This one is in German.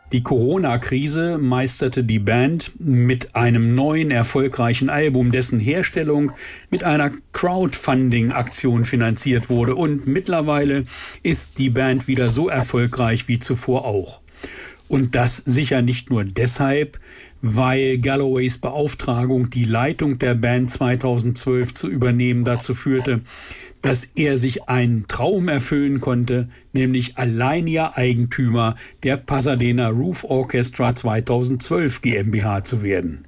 Die Corona-Krise meisterte die Band mit einem neuen erfolgreichen Album, dessen Herstellung mit einer Crowdfunding-Aktion finanziert wurde. Und mittlerweile ist die Band wieder so erfolgreich wie zuvor auch. Und das sicher nicht nur deshalb, weil Galloways Beauftragung, die Leitung der Band 2012 zu übernehmen, dazu führte, dass er sich einen Traum erfüllen konnte, nämlich alleiniger Eigentümer der Pasadena Roof Orchestra 2012 GmbH zu werden.